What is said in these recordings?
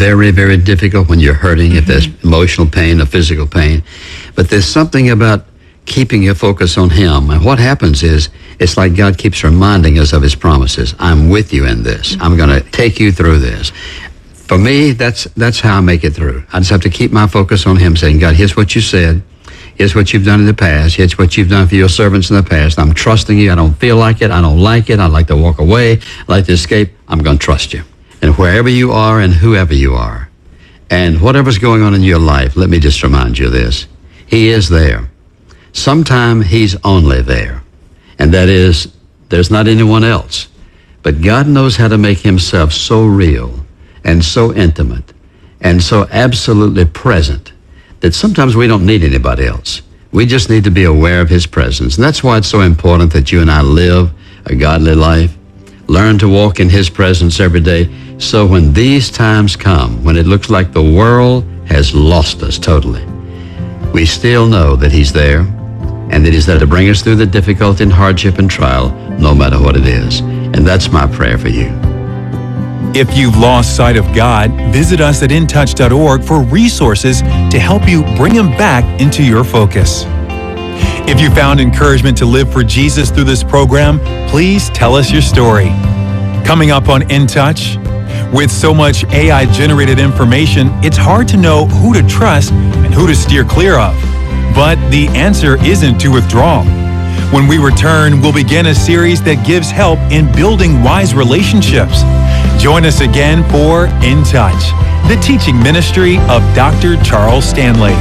very, very difficult when you're hurting, if there's emotional pain or physical pain. But there's something about keeping your focus on Him. And what happens is, it's like God keeps reminding us of His promises. I'm with you in this. I'm going to take you through this. For me, that's how I make it through. I just have to keep my focus on Him, saying, God, here's what you said. Here's what you've done in the past. Here's what you've done for your servants in the past. I'm trusting you. I don't feel like it. I don't like it. I'd like to walk away. I'd like to escape. I'm going to trust you. And wherever you are and whoever you are, and whatever's going on in your life, let me just remind you of this. He is there. Sometime He's only there. And that is, there's not anyone else. But God knows how to make Himself so real and so intimate and so absolutely present that sometimes we don't need anybody else. We just need to be aware of His presence. And that's why it's so important that you and I live a godly life, learn to walk in His presence every day, so when these times come, when it looks like the world has lost us totally, we still know that He's there, and that He's there to bring us through the difficulty and hardship and trial, no matter what it is. And that's my prayer for you. If you've lost sight of God, visit us at intouch.org for resources to help you bring Him back into your focus. If you found encouragement to live for Jesus through this program, please tell us your story. Coming up on In Touch, with so much AI-generated information, it's hard to know who to trust and who to steer clear of. But the answer isn't to withdraw. When we return, we'll begin a series that gives help in building wise relationships. Join us again for In Touch, the teaching ministry of Dr. Charles Stanley.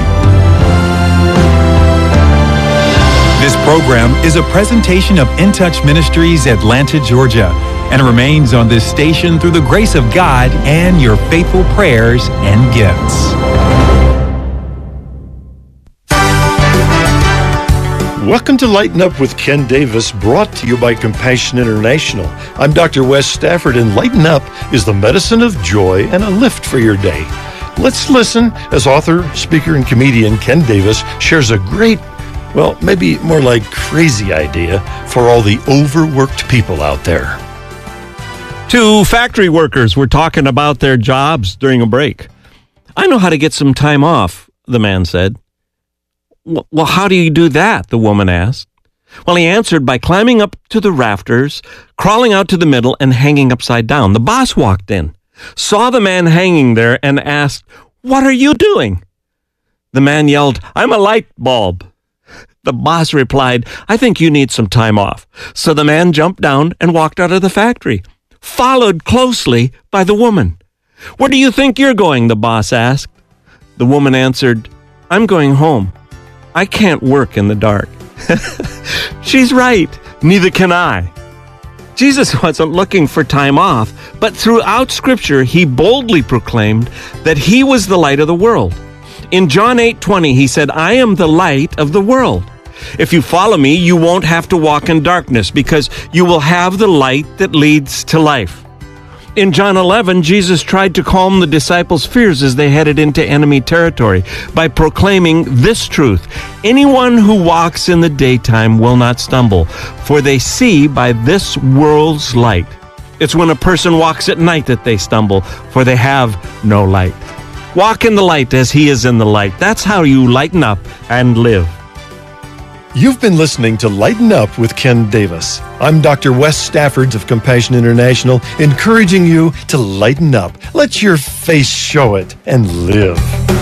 This program is a presentation of In Touch Ministries, Atlanta, Georgia, and remains on this station through the grace of God and your faithful prayers and gifts. Welcome to Lighten Up with Ken Davis, brought to you by Compassion International. I'm Dr. Wes Stafford, and Lighten Up is the medicine of joy and a lift for your day. Let's listen as author, speaker, and comedian Ken Davis shares a great, well, maybe more like crazy idea for all the overworked people out there. Two factory workers were talking about their jobs during a break. I know how to get some time off, the man said. Well, how do you do that? The woman asked. Well, he answered by climbing up to the rafters, crawling out to the middle, and hanging upside down. The boss walked in, saw the man hanging there, and asked, "What are you doing?" The man yelled, "I'm a light bulb." The boss replied, "I think you need some time off." So the man jumped down and walked out of the factory, followed closely by the woman. "Where do you think you're going?" the boss asked. The woman answered, "I'm going home. I can't work in the dark." She's right. Neither can I. Jesus wasn't looking for time off, but throughout Scripture, He boldly proclaimed that He was the light of the world. In John 8:20, He said, "I am the light of the world. If you follow me, you won't have to walk in darkness because you will have the light that leads to life." In John 11, Jesus tried to calm the disciples' fears as they headed into enemy territory by proclaiming this truth: "Anyone who walks in the daytime will not stumble, for they see by this world's light. It's when a person walks at night that they stumble, for they have no light." Walk in the light as He is in the light. That's how you lighten up and live. You've been listening to Lighten Up with Ken Davis. I'm Dr. Wes Stafford of Compassion International, encouraging you to lighten up. Let your face show it and live.